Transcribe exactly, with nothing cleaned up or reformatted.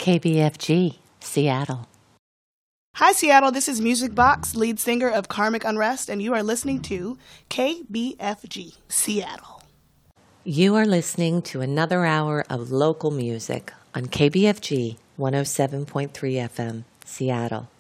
K B F G, Seattle. Hi, Seattle. This is Music Box, lead singer of Karmic Unrest, and you are listening to K B F G, Seattle. You are listening to another hour of local music on K B F G one oh seven point three F M, Seattle.